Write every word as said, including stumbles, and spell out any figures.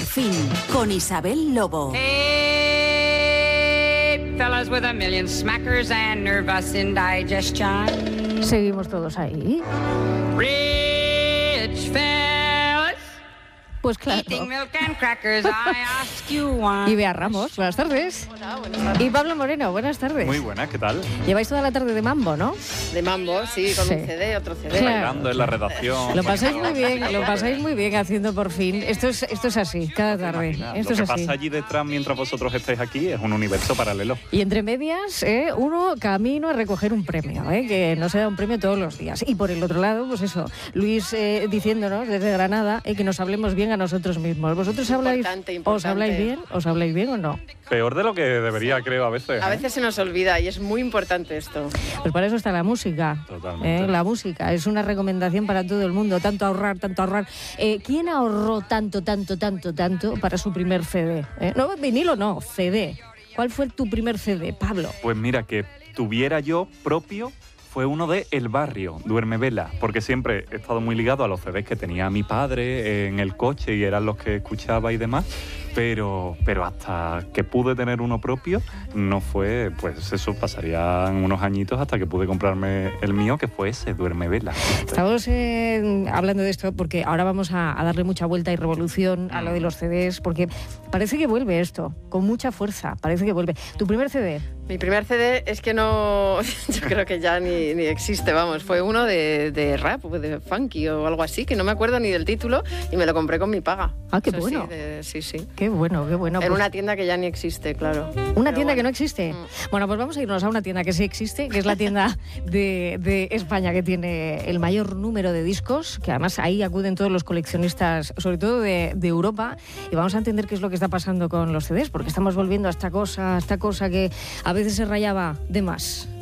fin, con Isabel Lobo. Hey, fellas with a million smackers and nervous indigestion. Seguimos todos ahí. Rich fellas. Pues claro. Eating milk and crackers, I ask you one. Y Bea Ramos, buenas tardes. Hola, buenas tardes. Y Pablo Moreno, buenas tardes. Muy buenas, ¿qué tal? Lleváis toda la tarde de mambo, ¿no? De mambo, sí, con Sí. un C D, otro C D. Claro. Bailando en la redacción. Lo pasáis muy bien, lo pasáis muy bien haciendo por fin. Esto es, esto es así, cada tarde. Imagina, Esto Lo es que así. pasa allí detrás mientras vosotros estáis aquí es un universo paralelo. Y entre medias, ¿eh? uno camino a recoger un premio, ¿eh? que no se da un premio todos los días. Y por el otro lado, pues eso, Luis eh, diciéndonos desde Granada eh, que nos hablemos bien a nosotros mismos. ¿Vosotros habláis, Importante, os importante. habláis bien? ¿Os habláis bien o no? Peor de lo que debería, creo, a veces. A ¿eh? veces se nos olvida y es muy importante esto. Pues para eso está la música. Totalmente. ¿eh? La música es una recomendación para todo el mundo. Tanto ahorrar, tanto ahorrar. Eh, ¿Quién ahorró tanto, tanto, tanto, tanto para su primer C D? ¿Eh? No, vinilo no, C D. ¿Cuál fue tu primer C D, Pablo? Pues mira, que tuviera yo propio fue uno de El Barrio, Duerme Vela, porque siempre he estado muy ligado a los C Ds que tenía mi padre en el coche y eran los que escuchaba y demás, pero, pero hasta que pude tener uno propio, no fue, pues eso, pasarían unos añitos hasta que pude comprarme el mío, que fue ese, Duerme Vela. Estamos eh, hablando de esto porque ahora vamos a, a darle mucha vuelta y revolución a lo de los C Ds, porque parece que vuelve esto, con mucha fuerza, parece que vuelve. ¿Tu primer C D? Mi primer C D es que no, yo creo que ya ni, ni existe, vamos, fue uno de, de rap, o de funky o algo así, que no me acuerdo ni del título y me lo compré con mi paga. Ah, qué Eso bueno. Sí, de- sí, sí. Qué bueno, qué bueno. En Pues- una tienda que ya ni existe, claro. ¿Una Pero tienda que bueno. no existe? Mm. Bueno, pues vamos a irnos a una tienda que sí existe, que es la tienda de, de España que tiene el mayor número de discos, que además ahí acuden todos los coleccionistas, sobre todo de, de Europa, y vamos a entender qué es lo que está pasando con los C Ds, porque estamos volviendo a esta cosa, a esta cosa que a veces se rayaba de más.